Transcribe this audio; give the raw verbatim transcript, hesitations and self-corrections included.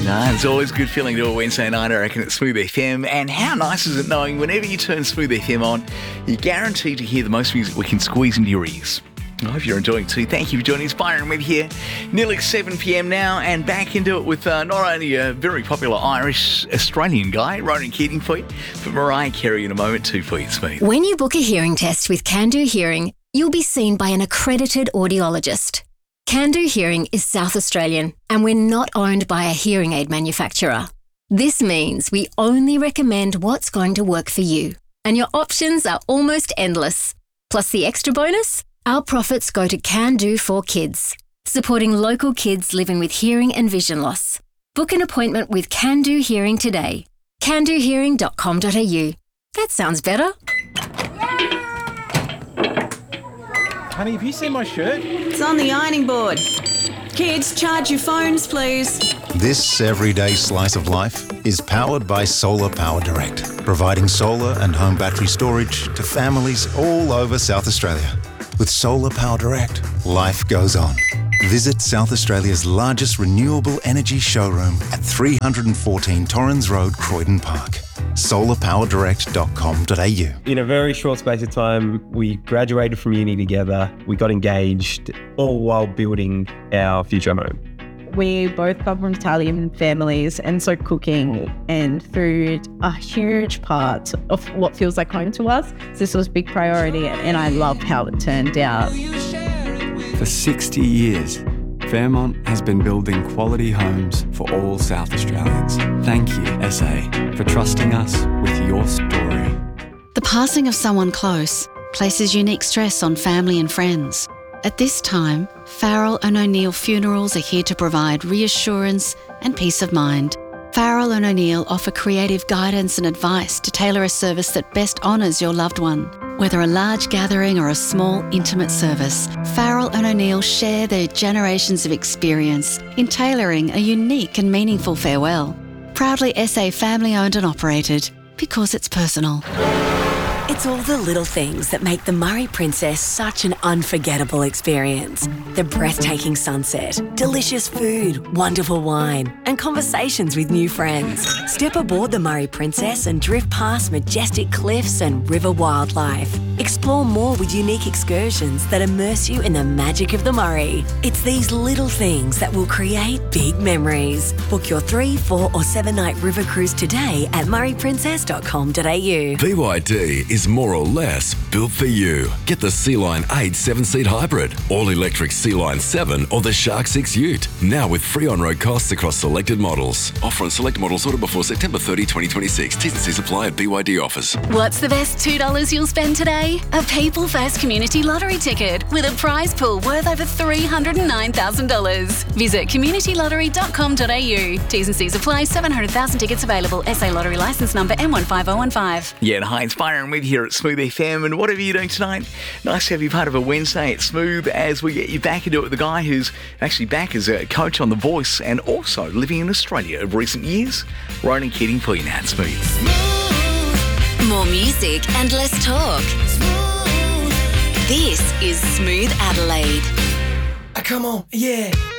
Ah, it's always a good feeling to a Wednesday night, I reckon, at Smooth F M. And how nice is it knowing whenever you turn Smooth F M on, you're guaranteed to hear the most music we can squeeze into your ears. I hope you're enjoying it too. Thank you for joining us. Byron Webb here. Nearly seven p.m. now, and back into it with uh, not only a very popular Irish Australian guy, Ronan Keating for you, but Mariah Carey in a moment too for you, Smooth. When you book a hearing test with Can Do Hearing, you'll be seen by an accredited audiologist. Can Do Hearing is South Australian, and we're not owned by a hearing aid manufacturer. This means we only recommend what's going to work for you, and your options are almost endless. Plus the extra bonus? Our profits go to Can Do for Kids, supporting local kids living with hearing and vision loss. Book an appointment with Can Do Hearing today. can do hearing dot com dot a u. That sounds better. Honey, have you seen my shirt? It's on the ironing board. Kids, charge your phones, please. This everyday slice of life is powered by Solar Power Direct, providing solar and home battery storage to families all over South Australia. With Solar Power Direct, life goes on. Visit South Australia's largest renewable energy showroom at three fourteen Torrens Road, Croydon Park. solar power direct dot com dot a u. In a very short space of time, we graduated from uni together, we got engaged, all while building our future home. We both come from Italian families, and so cooking and food are a huge part of what feels like home to us. So this was a big priority, and I love how it turned out. For sixty years, Fairmont has been building quality homes for all South Australians. Thank you, S A, for trusting us with your story. The passing of someone close places unique stress on family and friends. At this time, Farrell and O'Neill Funerals are here to provide reassurance and peace of mind. Farrell and O'Neill offer creative guidance and advice to tailor a service that best honours your loved one. Whether a large gathering or a small, intimate service, Farrell and O'Neill share their generations of experience in tailoring a unique and meaningful farewell. Proudly S A family owned and operated, because it's personal. It's all the little things that make the Murray Princess such an unforgettable experience. The breathtaking sunset, delicious food, wonderful wine, and conversations with new friends. Step aboard the Murray Princess and drift past majestic cliffs and river wildlife. Explore more with unique excursions that immerse you in the magic of the Murray. It's these little things that will create big memories. Book your three, four or seven night river cruise today at murray princess dot com dot a u. B Y D is more or less built for you. Get the Sea-Line eight seven-seat hybrid, all-electric Sea-Line seven or the Shark six Ute. Now with free on-road costs across selected models. Offer on select models ordered before September thirtieth, twenty twenty-six. T's and C's apply at B Y D offers. What's the best two dollars you'll spend today? A People First Community Lottery ticket with a prize pool worth over three hundred nine thousand dollars. Visit community lottery dot com dot a u. T's and C's apply. seven hundred thousand tickets available. S A Lottery licence number M one five zero one five. Yeah, and hi, it's Byron Webb here at Smooth F M, and whatever you're doing tonight, nice to have you part of a Wednesday at Smooth as we get you back into it with the guy who's actually back as a coach on The Voice and also living in Australia of recent years, Ronan Keating for you now at Smooth. More music and less talk. This is Smooth Adelaide. Come on, yeah.